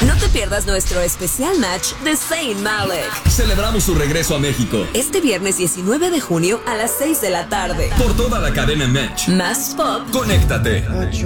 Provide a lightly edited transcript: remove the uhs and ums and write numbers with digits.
No te pierdas nuestro especial match de Zayn Malik. Celebramos su regreso a México. Este viernes 19 de junio a las 6 de la tarde. Por toda la cadena Match. Más pop. Conéctate.